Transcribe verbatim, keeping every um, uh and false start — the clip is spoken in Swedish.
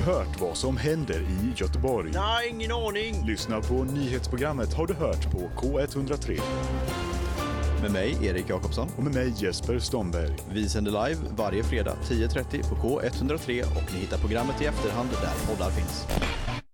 hört vad som händer i Göteborg? Nej, ingen aning. Lyssna på nyhetsprogrammet Har du hört på K ett noll tre. Med mig, Erik Jakobsson. Och med mig, Jesper Stomberg. Vi sänder live varje fredag tio trettio på K ett noll tre och ni hittar programmet i efterhand där poddar finns.